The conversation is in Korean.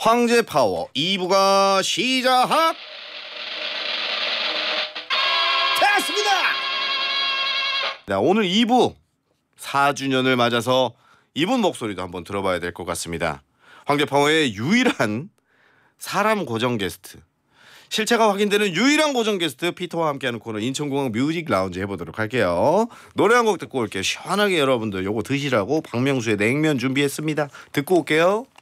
황제 파워 2부가 시작됐습니다. 자, 오늘 2부 4주년을 맞아서 이분 목소리도 한번 들어봐야 될 것 같습니다. 황제 파워의 유일한 사람 고정 게스트, 실체가 확인되는 유일한 고정 게스트 피터와 함께하는 코너 인천공항 뮤직 라운지 해보도록 할게요. 노래 한 곡 듣고 올게요. 시원하게 여러분들 요거 드시라고 박명수의 냉면 준비했습니다. 듣고 올게요.